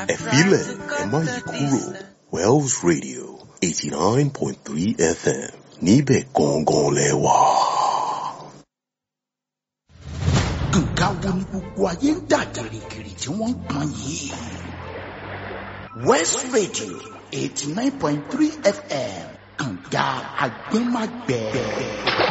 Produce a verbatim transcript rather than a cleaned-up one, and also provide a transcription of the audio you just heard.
ẹ filẹ̀ ẹ má yí kúrò Wells Radio eighty nine point three F M níbẹ̀ gangan lẹ wà. Nǹkan wo ni gbogbo ayé ń dà gìrìgìrì tí wọ́n ń pọn yìí? West Radio eighty nine point three F M kànga àgbẹ̀mágbẹ̀.